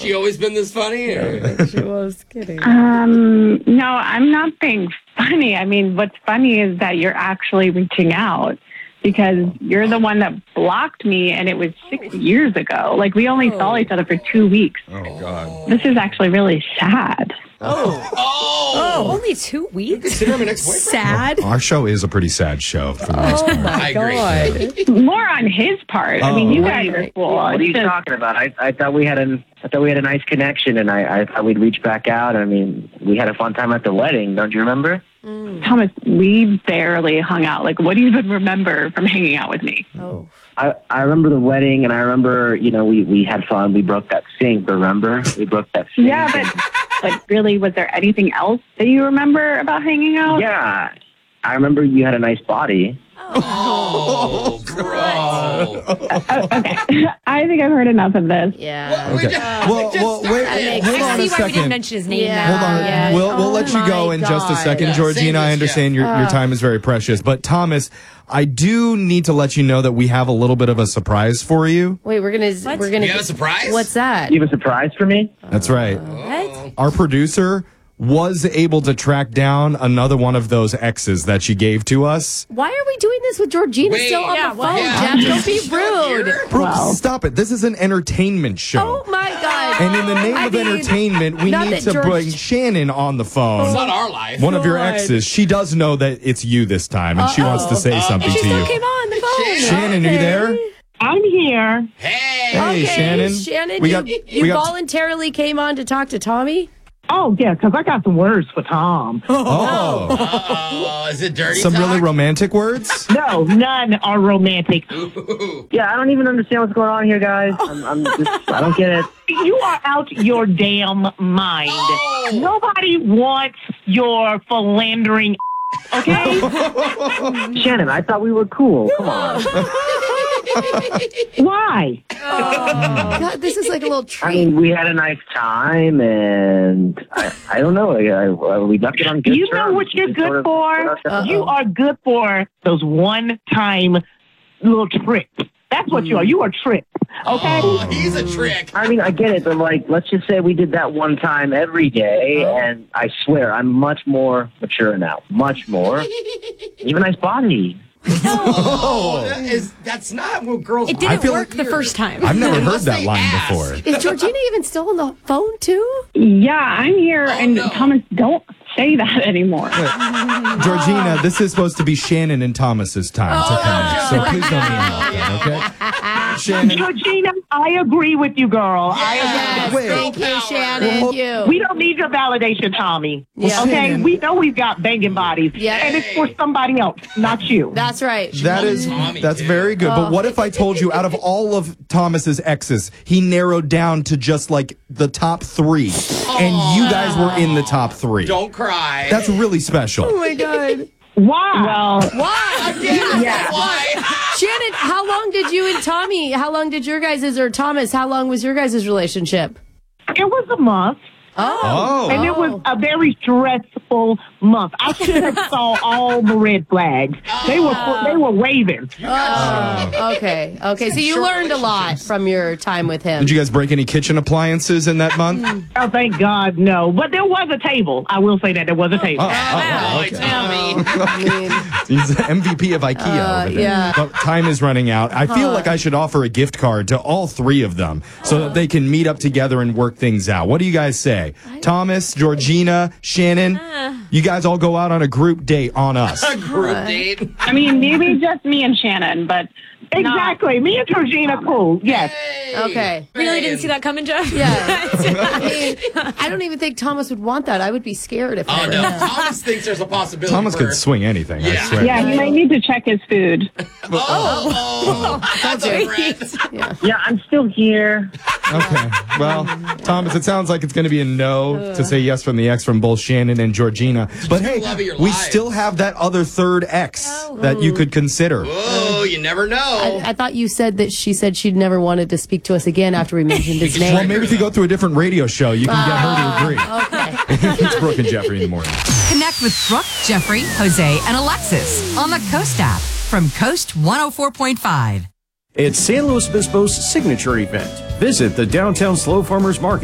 she always been this funny? Or? She was kidding. No, I'm not being funny. I mean, what's funny is that you're actually reaching out because you're the one that blocked me, and it was 6 years ago. Like, we only saw each other for 2 weeks. Oh, God. This is actually really sad. Only 2 weeks? Consider him an ex-boyfriend? Sad? Our show is a pretty sad show for the most part. My I agree. God. More on his part. I mean, you guys are cool. What are you talking about? I thought we had a nice connection, and I thought we'd reach back out. I mean, we had a fun time at the wedding. Don't you remember? Thomas, we barely hung out. Like, what do you even remember from hanging out with me? Oh. I remember the wedding, and I remember, we had fun. We broke that sink, remember? We broke that sink. Yeah, but really, was there anything else that you remember about hanging out? Yeah. I remember you had a nice body. Oh, bro. Okay. I think I've heard enough of this. Yeah. Okay. Well, wait. Hold on a I see why we didn't second. mention his name. Yeah. Hold on. Yeah. We'll let you go my in just a God. second, Yeah, Georgina. same I as understand your time is very precious. But, Thomas, I do need to let you know that we have a little bit of a surprise for you. Wait, we're gonna. You have a surprise? What's that? You have a surprise for me? That's right. What? Our producer was able to track down another one of those exes that she gave to us. Why are we doing this with Georgina Wait, still on yeah, the what? phone, Yeah. Jeff? Don't be rude. Bro, stop it. This is an entertainment show. Oh my God. And in the name I of mean, entertainment, we not need that to George- bring Shannon on the phone. It's not our life. One of your God. exes. She does know that it's you this time, and she wants to say something She to still you. came on the phone. Shannon, are you there? I'm here. Hey. Hey, Okay, Shannon. Shannon, We you got voluntarily came on to talk to Tommy? Oh, yeah, because I got some words for Tom. Oh, is it dirty some talk? really romantic words. No, none are romantic. Ooh. Yeah, I don't even understand what's going on here, guys. I don't get it. You are out your damn mind. Nobody wants your philandering, okay? Shannon, I thought we were cool. Come on. Why? God, this is like a little I treat. mean, we had a nice time, and I don't know. We left it on good You terms. know what you're We sort good of- for? You are good for those one-time little tricks. That's what you are. You are tricked, okay? Oh, he's a trick. I mean, I get it, but let's just say we did that one time every day, and I swear I'm much more mature now. Much more. You have a nice body. That's not what girls It do. didn't feel work like the first time. I've never heard Unless that they line ask. before. Is Georgina even still on the phone, too? Yeah, I'm here, and no. Thomas, don't say that anymore. Georgina, this is supposed to be Shannon and Thomas's time to connect, so please don't interrupt them, okay? Shannon, Georgina, I agree with you, girl. Yes, Wait. thank you, Shannon. Well, you. We don't need your validation, Tommy. Yeah. Okay, Shannon. we know we've got banging bodies, Yeah. and it's for somebody else, not you. That's right. that's very good. But what if I told you out of all of Thomas's exes, he narrowed down to just like the top 3, and you guys were in the top 3. Don't cry. That's really special. Oh, my God. Why? Well, Why? yeah. Why? Shannon, how long did you and Tommy, how long did your guys' or Thomas, how long was your guys' relationship? it was a month, Oh. and it was a very stressful month. I should have saw all the red flags. They were waving. Okay. So you learned a lot from your time with him. Did you guys break any kitchen appliances in that month? Oh, thank God, no. But there was a table. I will say that there was a table. Oh, Tommy. I mean, He's the MVP of IKEA over there. yeah. But time is running out. I feel like I should offer a gift card to all 3 of them so that they can meet up together and work things out. What do you guys say? Thomas, Georgina, Shannon, you guys all go out on a group date on us. Group date. I mean, maybe just me and Shannon, but exactly. Me and Georgina, cool. Yes. okay. Really didn't see that coming, Jeff? Yeah. I mean, I don't even think Thomas would want that. I would be scared if I Oh, were no. him. Thomas thinks there's a possibility. Thomas for could her. swing anything, I Yeah. swear. Yeah, he might need to check his food. Oh, that's a threat. Yeah, I'm still here. Okay. Well, Thomas, it sounds like it's going to be a no to say yes from the ex from both Shannon and Georgina. But hey, love of your we lives. still have that other third ex that you could consider. Oh, you never know. I thought you said that she said she'd never wanted to speak to us again after we mentioned his name. Well, maybe if you go through a different radio show, you can get her to agree. Okay. It's Brooke and Jeffrey in the morning. Connect with Brooke, Jeffrey, Jose, and Alexis on the Coast app from Coast 104.5. It's San Luis Obispo's signature event. Visit the downtown Slow Farmers Market